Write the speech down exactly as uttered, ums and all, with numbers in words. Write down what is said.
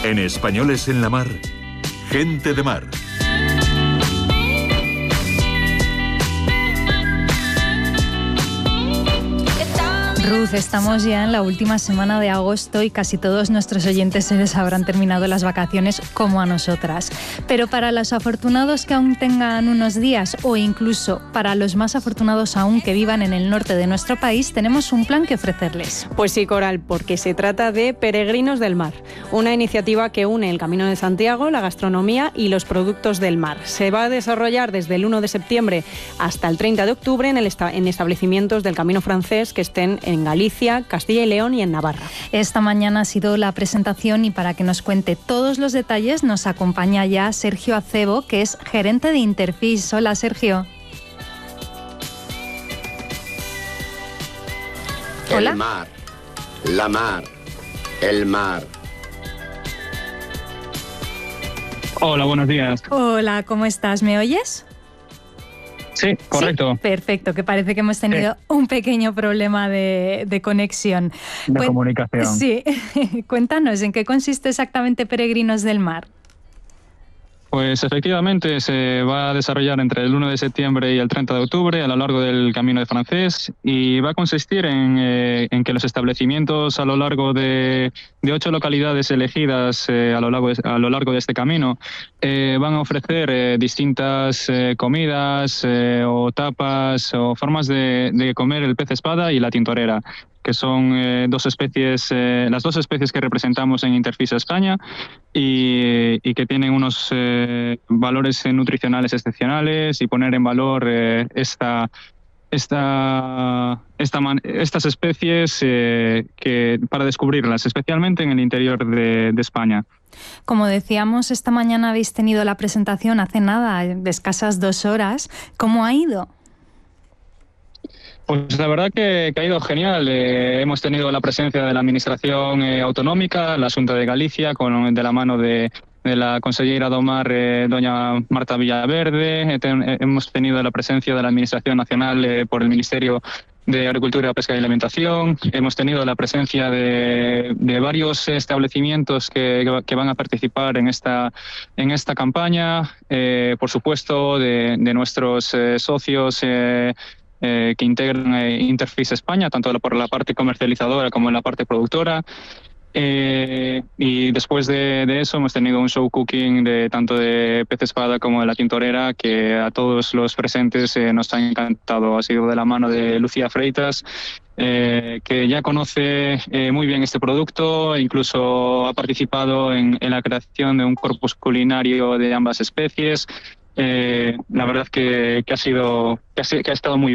En Españoles en la Mar, Gente de Mar. Ruth, estamos ya en la última semana de agosto y casi todos nuestros oyentes se les habrán terminado las vacaciones como a nosotras. Pero para los afortunados que aún tengan unos días o incluso para los más afortunados aún que vivan en el norte de nuestro país, tenemos un plan que ofrecerles. Pues sí, Coral, porque se trata de Peregrinos del Mar, una iniciativa que une el Camino de Santiago, la gastronomía y los productos del mar. Se va a desarrollar desde el uno de septiembre hasta el treinta de octubre en, el esta- en establecimientos del Camino francés que estén en Galicia, Castilla y León y en Navarra. Esta mañana ha sido la presentación y para que nos cuente todos los detalles nos acompaña ya Sergio Acebo, que es gerente de Interfis. Hola, Sergio. El Hola. mar, la mar, el mar. Hola, buenos días. Hola, ¿cómo estás? ¿Me oyes? Sí, correcto. Sí, perfecto, que parece que hemos tenido sí. un pequeño problema de, de conexión. De Cuen- comunicación. Sí, cuéntanos, ¿en qué consiste exactamente Peregrinos del Mar? Pues efectivamente se va a desarrollar entre el uno de septiembre y el treinta de octubre a lo largo del Camino de Francés y va a consistir en, eh, en que los establecimientos a lo largo de, de ocho localidades elegidas eh, a, lo largo de, a lo largo de este camino eh, van a ofrecer eh, distintas eh, comidas eh, o tapas o formas de, de comer el pez espada y la tintorera, que son eh, dos especies, eh, las dos especies que representamos en Interfis España y, y que tienen unos eh, valores nutricionales excepcionales y poner en valor eh, esta, esta, esta man, estas especies eh, que, para descubrirlas, especialmente en el interior de, de España. Como decíamos, esta mañana habéis tenido la presentación hace nada, de escasas dos horas. ¿Cómo ha ido? Pues la verdad que, que ha ido genial. Eh, hemos tenido la presencia de la Administración eh, Autonómica, la Xunta de Galicia, con, de la mano de, de la consellera do Mar, eh, doña Marta Villaverde. Eh, ten, eh, hemos tenido la presencia de la Administración Nacional eh, por el Ministerio de Agricultura, Pesca y Alimentación. Hemos tenido la presencia de, de varios establecimientos que, que van a participar en esta, en esta campaña. Eh, por supuesto, de, de nuestros eh, socios eh, Eh, que integran eh, Interfis España, tanto por la parte comercializadora como en la parte productora. Eh, y después de, de eso hemos tenido un show cooking de tanto de pez espada como de la tintorera que a todos los presentes eh, nos ha encantado. Ha sido de la mano de Lucía Freitas, eh, que ya conoce eh, muy bien este producto, incluso ha participado en, en la creación de un corpus culinario de ambas especies. Eh, la verdad que, que ha sido que ha, que ha estado muy